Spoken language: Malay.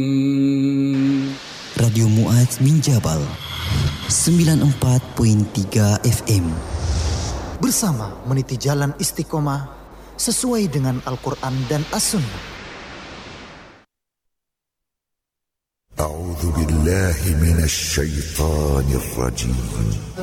Radio Muaz bin Jabal 94.3 FM bersama meniti jalan istiqomah sesuai dengan Al-Quran dan As-Sunnah. A'udzu billahi minasy syaithanir rajim.